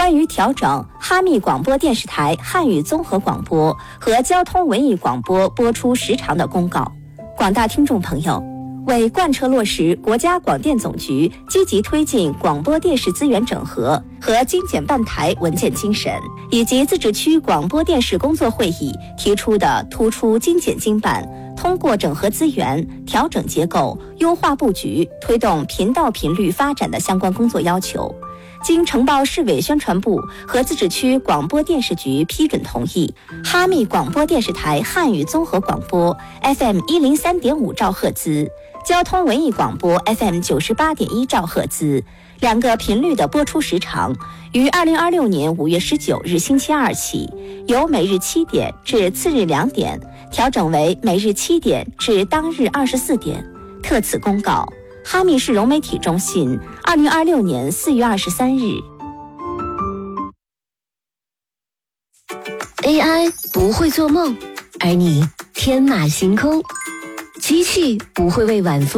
关于调整哈密广播电视台汉语综合广播和交通文艺广播播出时长的公告。广大听众朋友，为贯彻落实国家广电总局积极推进广播电视资源整合和精简办台文件精神，以及自治区广播电视工作会议提出的突出精简精办、通过整合资源、调整结构、优化布局、推动频道频率发展的相关工作要求，经承包市委宣传部和自治区广播电视局批准同意，哈密广播电视台汉语综合广播 FM103.5兆赫兹、交通文艺广播 FM98.1兆赫兹两个频率的播出时长，于2026年5月19日星期二起，由每日7点至次日2点，调整为每日7点至当日24点。特此公告，哈密市融媒体中心2026年4月23日。 AI 不会做梦，而你天马行空。机器不会为晚风